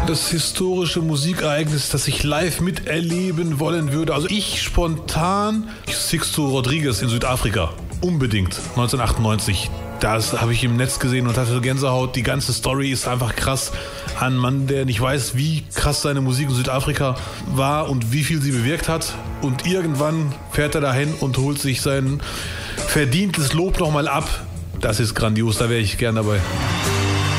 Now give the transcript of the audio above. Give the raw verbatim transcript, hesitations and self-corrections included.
das historische Musikereignis, das ich live miterleben wollen würde. Also ich spontan Sixto Rodriguez in Südafrika. Unbedingt. neunzehnhundertachtundneunzig. Das habe ich im Netz gesehen und hatte Gänsehaut. Die ganze Story ist einfach krass. Ein Mann, der nicht weiß, wie krass seine Musik in Südafrika war und wie viel sie bewirkt hat. Und irgendwann fährt er dahin und holt sich sein verdientes Lob nochmal ab. Das ist grandios, da wäre ich gern dabei.